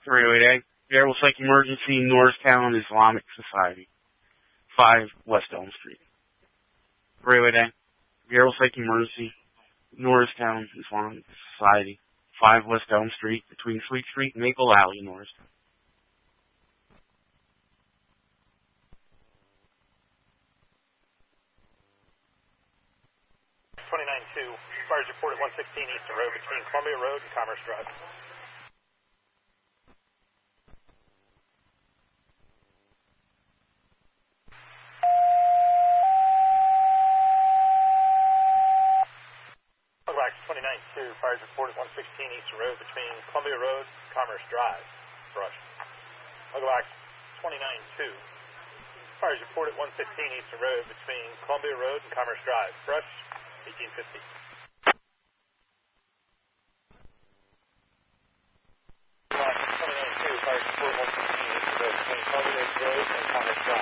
308A, Variable Psych Emergency, Norristown Islamic Society, 5 West Elm Street. 308A, Variable Psych Emergency, Norristown Islamic Society, 5 West Elm Street, between Fleet Street and Maple Alley in Norristown. 29-2, fires reported 116 Eastern Road between Columbia Road and Commerce Drive. Huglax 29-2, fires reported 116 Eastern Road between Columbia Road and Commerce Drive. Brush. Huglax 29-2, fires reported 116 Eastern Road between Columbia Road and Commerce Drive. Brush. 1850. Huglax 29-2, fires reported 116 Eastern Road between Columbia Road and Commerce Drive.